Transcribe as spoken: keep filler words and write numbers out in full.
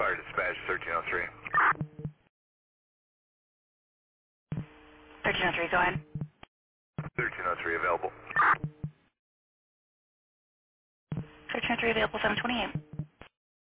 Fire dispatch, thirteen oh three. thirteen oh three, go ahead. thirteen oh three available. thirteen oh three available, seven twenty-eight.